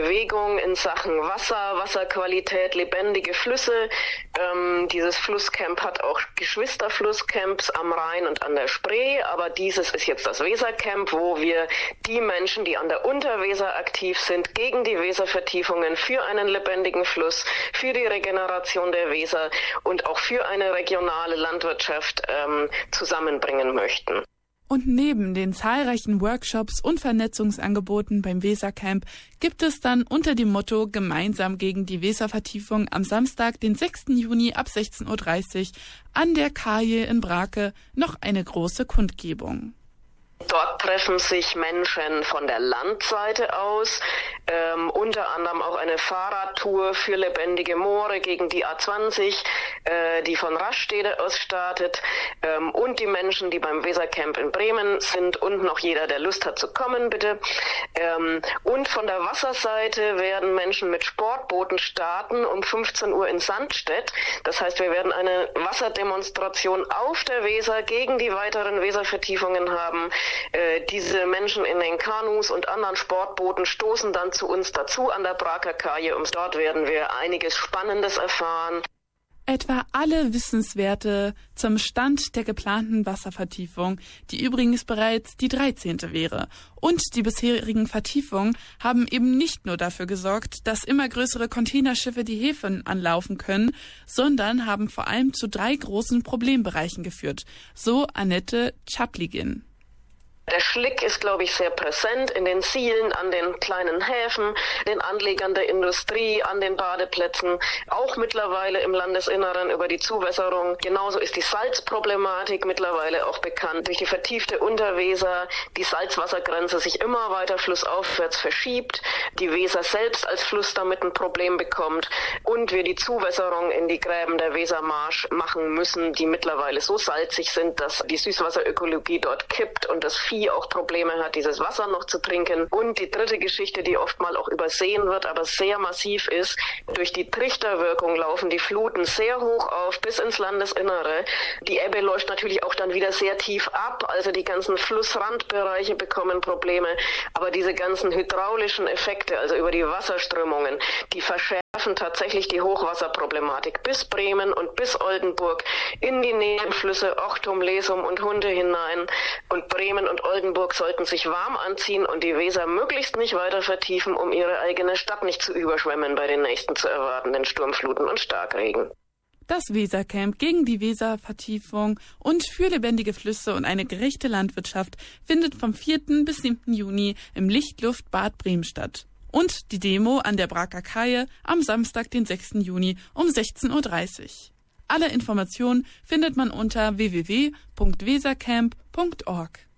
Bewegung in Sachen Wasser, Wasserqualität, lebendige Flüsse. Dieses Flusscamp hat auch Geschwisterflusscamps am Rhein und an der Spree, aber dieses ist jetzt das Wesercamp, wo wir die Menschen, die an der Unterweser aktiv sind, gegen die Weservertiefungen, für einen lebendigen Fluss, für die Regeneration der Weser und auch für eine regionale Landwirtschaft zusammenbringen möchten. Und neben den zahlreichen Workshops und Vernetzungsangeboten beim Wesercamp gibt es dann unter dem Motto Gemeinsam gegen die Weservertiefung am Samstag, den 6. Juni ab 16.30 Uhr an der Kaje in Brake noch eine große Kundgebung. Dort treffen sich Menschen von der Landseite aus, unter anderem auch eine Fahrradtour für lebendige Moore gegen die A20, die von Rastede aus startet, und die Menschen, die beim Wesercamp in Bremen sind und noch jeder, der Lust hat zu kommen, bitte. Und von der Wasserseite werden Menschen mit Sportbooten starten um 15 Uhr in Sandstedt. Das heißt, wir werden eine Wasserdemonstration auf der Weser gegen die weiteren Weservertiefungen haben. Diese Menschen in den Kanus und anderen Sportbooten stoßen dann zu uns dazu an der Braker Kaje und dort werden wir einiges Spannendes erfahren. Etwa alle Wissenswerte zum Stand der geplanten Wasservertiefung, die übrigens bereits die 13. wäre. Und die bisherigen Vertiefungen haben eben nicht nur dafür gesorgt, dass immer größere Containerschiffe die Häfen anlaufen können, sondern haben vor allem zu 3 großen Problembereichen geführt. So Annette Czapligin. Der Schlick ist, glaube ich, sehr präsent in den Zielen, an den kleinen Häfen, den Anlegern der Industrie, an den Badeplätzen, auch mittlerweile im Landesinneren über die Zuwässerung. Genauso ist die Salzproblematik mittlerweile auch bekannt. Durch die vertiefte Unterweser die Salzwassergrenze sich immer weiter flussaufwärts verschiebt, die Weser selbst als Fluss damit ein Problem bekommt und wir die Zuwässerung in die Gräben der Wesermarsch machen müssen, die mittlerweile so salzig sind, dass die Süßwasserökologie dort kippt und das Vieh auch Probleme hat, dieses Wasser noch zu trinken. Und die dritte Geschichte, die oftmal auch übersehen wird, aber sehr massiv ist, durch die Trichterwirkung laufen die Fluten sehr hoch auf bis ins Landesinnere. Die Ebbe läuft natürlich auch dann wieder sehr tief ab, also die ganzen Flussrandbereiche bekommen Probleme, aber diese ganzen hydraulischen Effekte, also über die Wasserströmungen, die verschärfen tatsächlich die Hochwasserproblematik bis Bremen und bis Oldenburg in die Nebenflüsse Ochtum, Lesum und Hunde hinein. Und Bremen und Oldenburg sollten sich warm anziehen und die Weser möglichst nicht weiter vertiefen, um ihre eigene Stadt nicht zu überschwemmen bei den nächsten zu erwartenden Sturmfluten und Starkregen. Das Wesercamp gegen die Weservertiefung und für lebendige Flüsse und eine gerechte Landwirtschaft findet vom 4. bis 7. Juni im Lichtluftbad Bremen statt. Und die Demo an der Braker Kaje am Samstag, den 6. Juni um 16.30 Uhr. Alle Informationen findet man unter www.wesercamp.org.